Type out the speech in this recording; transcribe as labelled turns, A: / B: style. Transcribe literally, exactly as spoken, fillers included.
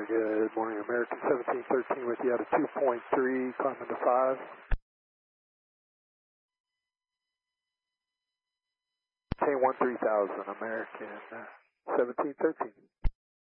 A: Good morning, American seventeen thirteen with you at a two point three, climbing to five. Maintain one three thousand, American seventeen thirteen.